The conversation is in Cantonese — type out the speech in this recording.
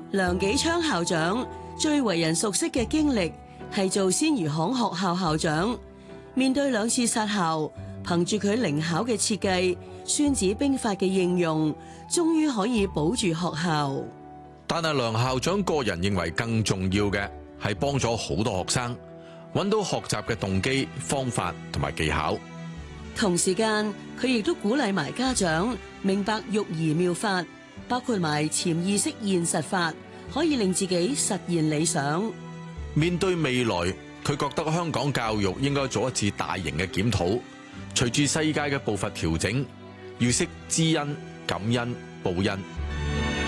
梁紀昌校長最為人熟悉嘅經歷係做鮮魚行學校校長，面對2次殺校，憑住佢靈巧嘅設計，孫子兵法嘅應用，終於可以保住學校。 但係梁校長個人認為更重要嘅係幫咗好多學生揾到學習嘅動機、方法同埋技巧。 同時間，佢亦都鼓勵埋家長明白育兒妙法，包括埋潛意識現實法，可以令自己實現理想。 面對未來，佢覺得香港教育應該做一次大型嘅檢討，隨住世界嘅步伐調整，要識知恩、感恩、報恩。